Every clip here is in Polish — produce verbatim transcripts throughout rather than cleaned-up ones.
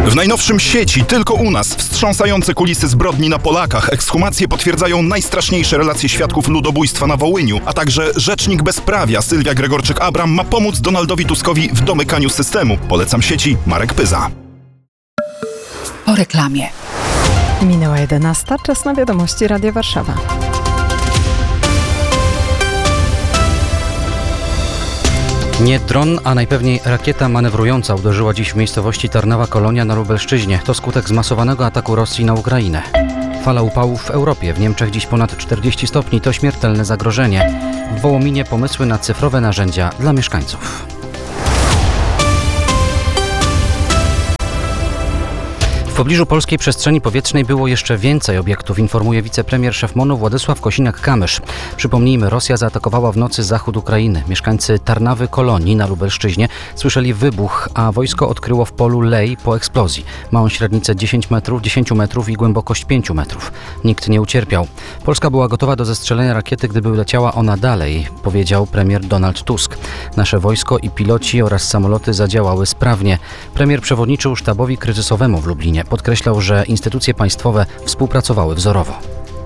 W najnowszym Sieci, tylko u nas, wstrząsające kulisy zbrodni na Polakach, ekshumacje potwierdzają najstraszniejsze relacje świadków ludobójstwa na Wołyniu, a także rzecznik bezprawia Sylwia Gregorczyk-Abram ma pomóc Donaldowi Tuskowi w domykaniu systemu. Polecam Sieci, Marek Pyza. Po reklamie. Minęła jedenasta, czas na wiadomości Radia Warszawa. Nie dron, a najpewniej rakieta manewrująca uderzyła dziś w miejscowości Tarnowa Kolonia na Lubelszczyźnie. To skutek zmasowanego ataku Rosji na Ukrainę. Fala upałów w Europie. W Niemczech dziś ponad czterdzieści stopni. To śmiertelne zagrożenie. W Wołominie pomysły na cyfrowe narzędzia dla mieszkańców. W pobliżu polskiej przestrzeni powietrznej było jeszcze więcej obiektów, informuje wicepremier szef MON-u Władysław Kosiniak-Kamysz. Przypomnijmy, Rosja zaatakowała w nocy zachód Ukrainy. Mieszkańcy Tarnawy Kolonii na Lubelszczyźnie słyszeli wybuch, a wojsko odkryło w polu lej po eksplozji. Ma on średnicę dziesięć metrów, dziesięć metrów i głębokość pięć metrów. Nikt nie ucierpiał. Polska była gotowa do zestrzelenia rakiety, gdyby leciała ona dalej, powiedział premier Donald Tusk. Nasze wojsko i piloci oraz samoloty zadziałały sprawnie. Premier przewodniczył sztabowi kryzysowemu w Lublinie. Podkreślał, że instytucje państwowe współpracowały wzorowo.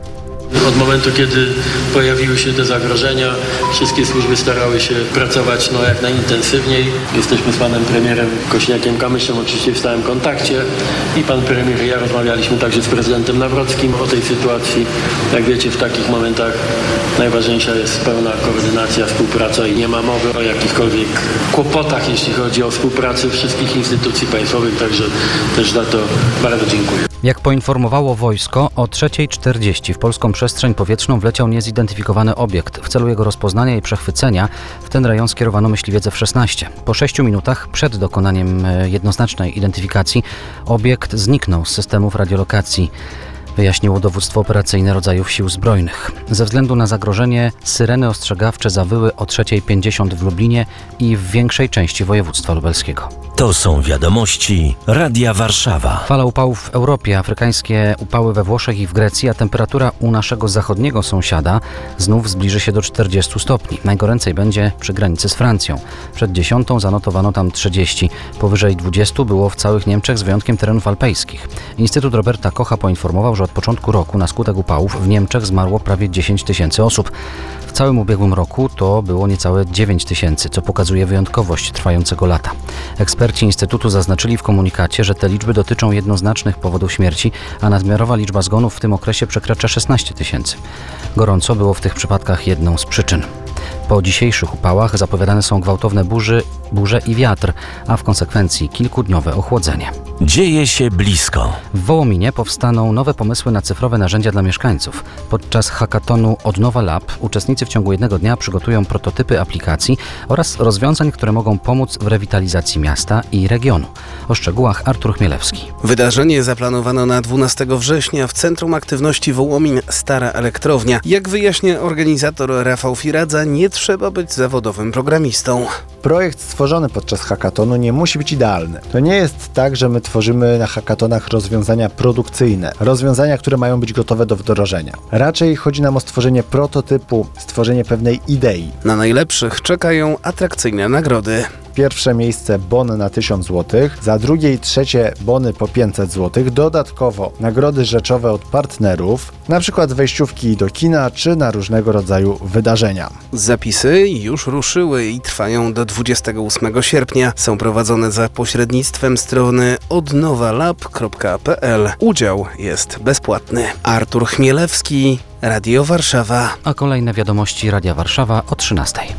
Od momentu, kiedy pojawiły się te zagrożenia, wszystkie służby starały się pracować no, jak najintensywniej. Jesteśmy z panem premierem Kosiniakiem-Kamyszem oczywiście w stałym kontakcie i pan premier i ja rozmawialiśmy także z prezydentem Nawrockim o tej sytuacji. Jak wiecie, w takich momentach najważniejsza jest pełna koordynacja, współpraca i nie ma mowy o jakichkolwiek kłopotach, jeśli chodzi o współpracę wszystkich instytucji państwowych, także też za to bardzo dziękuję. Jak poinformowało wojsko, o trzeciej czterdzieści w polską przestrzeń powietrzną wleciał niezidentyfikowany obiekt. W celu jego rozpoznania i przechwycenia w ten rejon skierowano myśliwiec F szesnaście. Po sześciu minutach przed dokonaniem jednoznacznej identyfikacji obiekt zniknął z systemów radiolokacji, wyjaśniło dowództwo operacyjne rodzajów sił zbrojnych. Ze względu na zagrożenie syreny ostrzegawcze zawyły o trzeciej pięćdziesiąt w Lublinie i w większej części województwa lubelskiego. To są wiadomości Radia Warszawa. Fala upałów w Europie, afrykańskie upały we Włoszech i w Grecji, a temperatura u naszego zachodniego sąsiada znów zbliży się do czterdziestu stopni. Najgoręcej będzie przy granicy z Francją. Przed dziesiątą zanotowano tam trzydzieści. Powyżej dwudziestu było w całych Niemczech z wyjątkiem terenów alpejskich. Instytut Roberta Kocha poinformował, że od początku roku na skutek upałów w Niemczech zmarło prawie dziesięć tysięcy osób. W całym ubiegłym roku to było niecałe dziewięć tysięcy, co pokazuje wyjątkowość trwającego lata. Eksperci Instytutu zaznaczyli w komunikacie, że te liczby dotyczą jednoznacznych powodów śmierci, a nadmiarowa liczba zgonów w tym okresie przekracza szesnaście tysięcy. Gorąco było w tych przypadkach jedną z przyczyn. Po dzisiejszych upałach zapowiadane są gwałtowne burzy, burze i wiatr, a w konsekwencji kilkudniowe ochłodzenie. Dzieje się blisko. W Wołominie powstaną nowe pomysły na cyfrowe narzędzia dla mieszkańców. Podczas hackatonu Odnowa Lab uczestnicy w ciągu jednego dnia przygotują prototypy aplikacji oraz rozwiązań, które mogą pomóc w rewitalizacji miasta i regionu. O szczegółach Artur Chmielewski. Wydarzenie zaplanowano na dwunastego września w Centrum Aktywności Wołomin Stara Elektrownia. Jak wyjaśnia organizator Rafał Firadza, nie trzeba być zawodowym programistą. Projekt stworzony podczas hackatonu nie musi być idealny. To nie jest tak, że my tworzymy na hackatonach rozwiązania produkcyjne, rozwiązania, które mają być gotowe do wdrożenia. Raczej chodzi nam o stworzenie prototypu, stworzenie pewnej idei. Na najlepszych czekają atrakcyjne nagrody. Pierwsze miejsce bon na tysiąc złotych, za drugie i trzecie bony po pięćset złotych, dodatkowo nagrody rzeczowe od partnerów, na przykład wejściówki do kina czy na różnego rodzaju wydarzenia. Zapisy już ruszyły i trwają do dwudziestego ósmego sierpnia. Są prowadzone za pośrednictwem strony odnowalab kropka p l. Udział jest bezpłatny. Artur Chmielewski, Radio Warszawa. A kolejne wiadomości Radia Warszawa o trzynastej.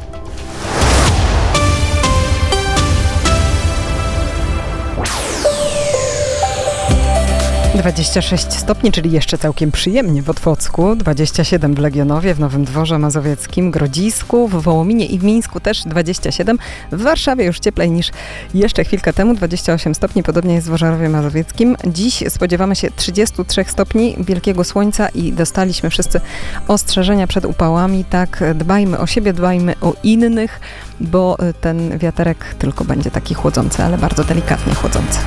dwadzieścia sześć stopni, czyli jeszcze całkiem przyjemnie w Otwocku, dwadzieścia siedem w Legionowie, w Nowym Dworze Mazowieckim, Grodzisku, w Wołominie i w Mińsku też dwadzieścia siedem. W Warszawie już cieplej niż jeszcze chwilkę temu, dwadzieścia osiem stopni, podobnie jest w Ożarowie Mazowieckim. Dziś spodziewamy się trzydziestu trzech stopni, wielkiego słońca i dostaliśmy wszyscy ostrzeżenia przed upałami. Tak, dbajmy o siebie, dbajmy o innych, bo ten wiaterek tylko będzie taki chłodzący, ale bardzo delikatnie chłodzący.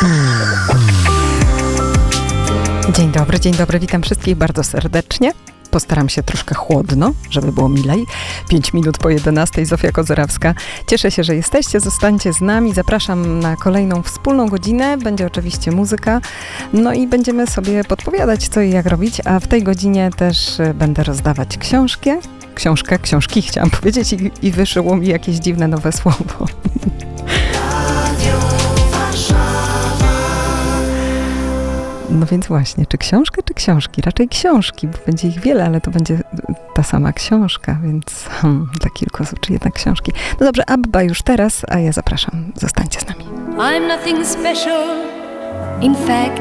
Dzień dobry, dzień dobry, witam wszystkich bardzo serdecznie. Postaram się troszkę chłodno, żeby było milej. Pięć minut po jedenastej, Zofia Kozerawska. Cieszę się, że jesteście, zostańcie z nami. Zapraszam na kolejną wspólną godzinę. Będzie oczywiście muzyka. No i będziemy sobie podpowiadać, co i jak robić. A w tej godzinie też będę rozdawać książki. Książkę, książki chciałam powiedzieć i, i wyszło mi jakieś dziwne nowe słowo. No więc właśnie, czy książkę, czy książki? Raczej książki, bo będzie ich wiele, ale to będzie ta sama książka, więc hmm, dla kilku osób, czy jednak książki. No dobrze, Abba już teraz, a ja zapraszam. Zostańcie z nami. I'm nothing special. In fact,